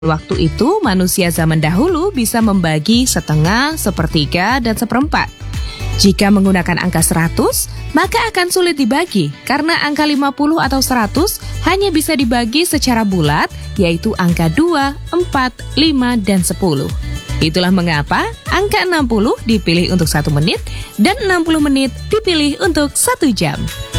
Waktu itu manusia zaman dahulu bisa membagi setengah, sepertiga, dan seperempat. Jika menggunakan angka 100, maka akan sulit dibagi karena angka 50 atau 100 hanya bisa dibagi secara bulat, yaitu angka 2, 4, 5, dan 10. Itulah mengapa angka 60 dipilih untuk 1 menit dan 60 menit dipilih untuk 1 jam.